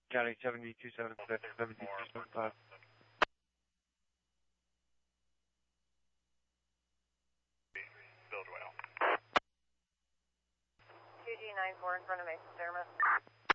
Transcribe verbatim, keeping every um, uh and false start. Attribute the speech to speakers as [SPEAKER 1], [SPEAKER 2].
[SPEAKER 1] County seventy-two seven six, seventy-two seven five.
[SPEAKER 2] two G nine four in front of Mesa Therma.